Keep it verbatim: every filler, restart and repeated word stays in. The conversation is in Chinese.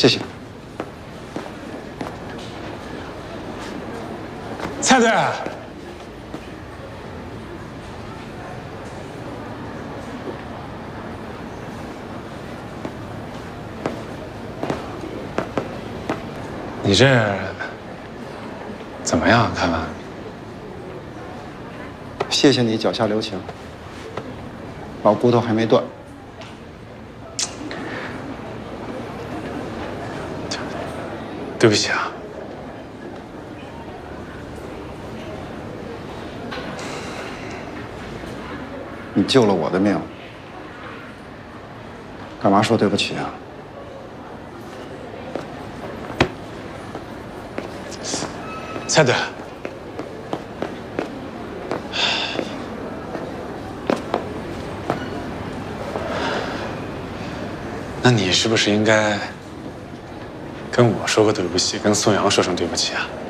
谢谢。 蔡队，你这怎么样？看完？ 谢谢你脚下留情，老骨头还没断。 对不起啊。 你救了我的命，干嘛说对不起啊？ 蔡队，那你是不是应该跟我说个对不起，跟宋阳说声对不起啊？